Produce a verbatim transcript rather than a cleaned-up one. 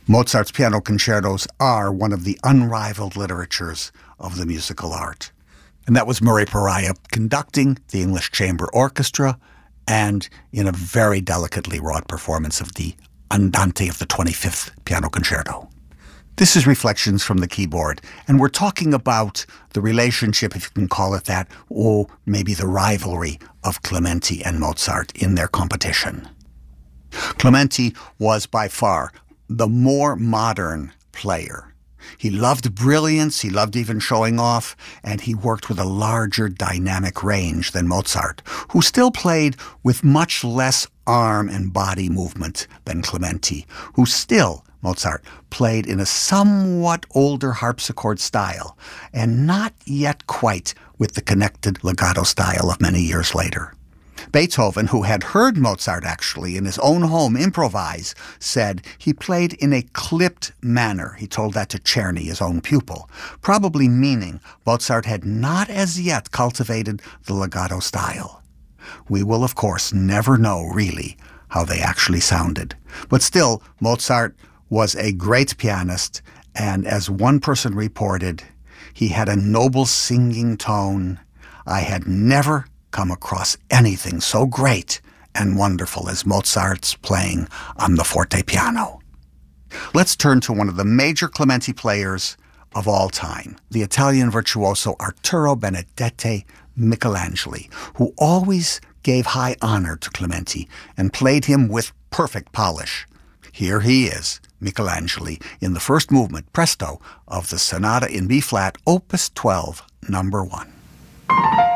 Mozart's piano concertos are one of the unrivaled literatures of the musical art. And that was Murray Pariah conducting the English Chamber Orchestra and in a very delicately wrought performance of the Andante of the twenty-fifth Piano Concerto. This is Reflections from the Keyboard, and we're talking about the relationship, if you can call it that, or maybe the rivalry of Clementi and Mozart in their competition. Clementi was by far the more modern player. He loved brilliance, he loved even showing off, and he worked with a larger dynamic range than Mozart, who still played with much less arm and body movement than Clementi, who still, Mozart, played in a somewhat older harpsichord style, and not yet quite with the connected legato style of many years later. Beethoven, who had heard Mozart actually in his own home improvise, said he played in a clipped manner. He told that to Czerny, his own pupil, probably meaning Mozart had not as yet cultivated the legato style. We will, of course, never know really how they actually sounded. But still, Mozart was a great pianist, and as one person reported, he had a noble singing tone. I had never come across anything so great and wonderful as Mozart's playing on the forte piano. Let's turn to one of the major Clementi players of all time, the Italian virtuoso Arturo Benedetti Michelangeli, who always gave high honor to Clementi and played him with perfect polish. Here he is, Michelangeli, in the first movement, presto, of the Sonata in B-flat, Opus twelve, number one.